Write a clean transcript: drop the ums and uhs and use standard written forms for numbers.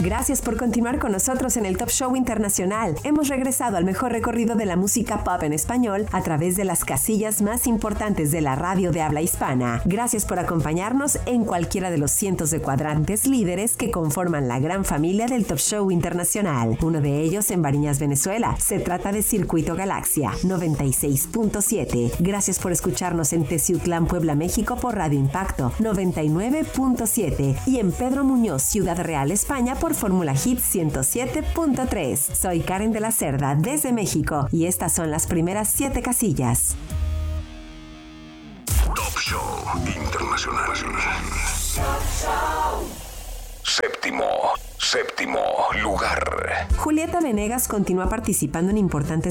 Gracias por continuar con nosotros en el Top Show Internacional. Hemos regresado al mejor recorrido de la música pop en español a través de las casillas más importantes de la radio de habla hispana. Gracias por acompañarnos en cualquiera de los cientos de cuadrantes líderes que conforman la gran familia del Top Show Internacional. Uno de ellos en Bariñas, Venezuela. Se trata de Circuito Galaxia 96.7. Gracias por escucharnos en Teciutlán, Puebla, México por Radio Impacto 99.7 y en Pedro Muñoz, Ciudad Real, España por Fórmula Hits 107.3. Soy Karen de la Cerda desde México y estas son las primeras 7 casillas. Top Show Internacional. Séptimo lugar. Julieta Venegas continúa participando en importantes